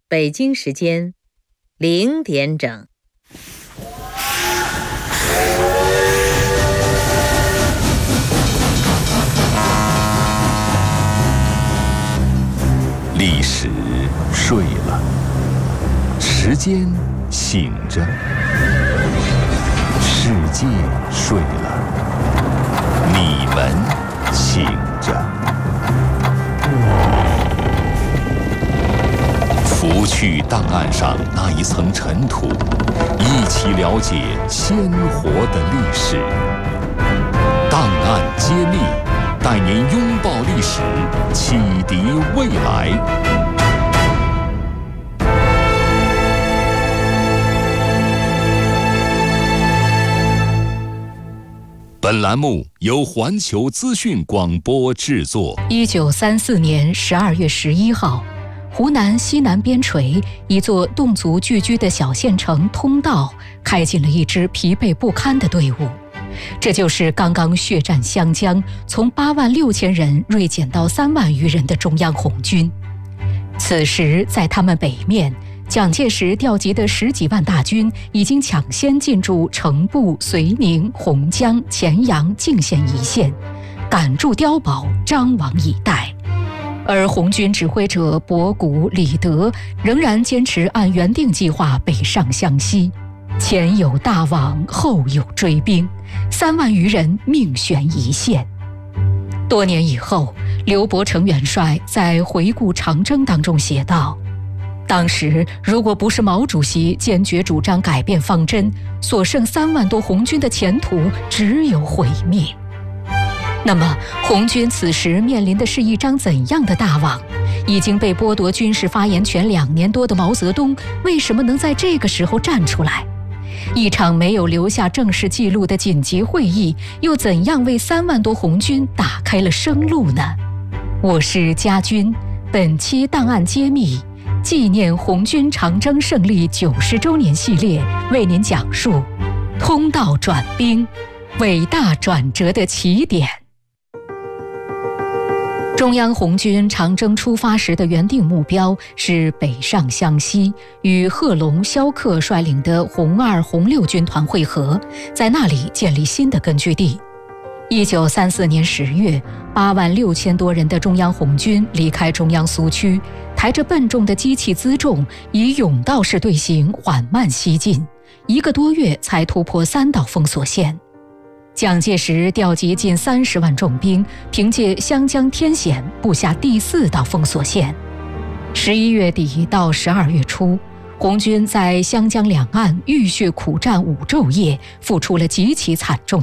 北京时间0点整。 历史睡了，时间醒着，世界睡了，你们醒着。拂去档案上那一层尘土，一起了解鲜活的历史。档案揭秘，带您拥抱历史，启迪未来。本栏目由环球资讯广播制作。 1934年12月11号，湖南西南边陲一座侗族聚居的小县城通道开进了一支疲惫不堪的队伍。这就是刚刚血战湘江，从8万6千人锐减到3万余人的中央红军。此时在他们北面，蒋介石调集的10几万大军已经抢先进驻城部、绥宁、洪江、乾阳、泾县一线，赶住碉堡，张网以待。而红军指挥者博古、李德仍然坚持按原定计划北上湘西，前有大网，后有追兵，3万余人命悬一线。多年以后，刘伯承元帅在回顾长征当中写道，当时如果不是毛主席坚决主张改变方针，所剩3万多红军的前途只有毁灭。那么红军此时面临的是一张怎样的大网？已经被剥夺军事发言权2年多的毛泽东，为什么能在这个时候站出来？一场没有留下正式记录的紧急会议，又怎样为3万多红军打开了生路呢？我是家军，本期档案揭秘纪念红军长征胜利90周年系列，为您讲述通道转兵，伟大转折的起点。中央红军长征出发时的原定目标是北上湘西，与贺龙、萧克率领的红2、红6军团会合，在那里建立新的根据地。1934年10月，8万6千多人的中央红军离开中央苏区，抬着笨重的机器辎重，以甬道式队形缓慢西进，1个多月才突破3道封锁线。蒋介石调集近30万重兵，凭借湘江天险布下第4道封锁线。11月底到12月初，红军在湘江两岸浴血苦战5昼夜，付出了极其惨重